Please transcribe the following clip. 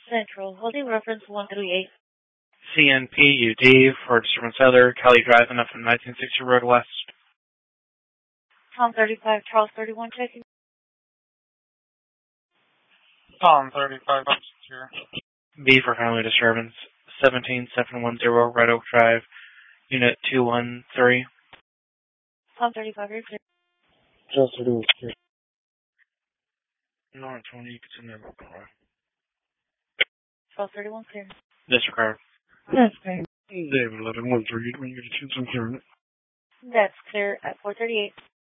Central, holding reference 138. CNPUD for disturbance other, Kelly Drive, enough from 1960 Road West. Tom 35, Charles 31, checking. Tom 35, here. B for family disturbance, 17710 Red Oak Drive, Unit 213. Tom 35, you're clear. Charles 31, here. No, 20, you can send me a Charles 31, clear. Disregard. That's clear. David 1113, when you get a chance, I'm clearing it. That's clear at 438.